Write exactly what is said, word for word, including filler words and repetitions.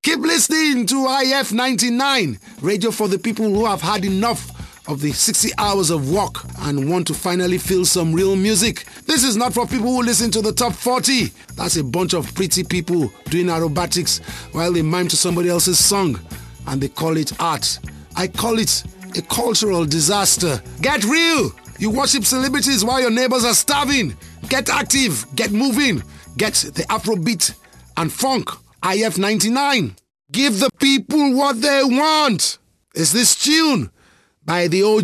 Keep listening to I F ninety-nine, radio for the people who have had enough of the sixty hours of work and want to finally feel some real music. This is not for people who listen to the top forty. That's a bunch of pretty people doing aerobatics while they mime to somebody else's song and they call it art. I call it a cultural disaster. Get real! You worship celebrities while your neighbors are starving. Get active, get moving, get the Afrobeat and funk. I F ninety-nine. Give the people what they want. Is this tune by the O G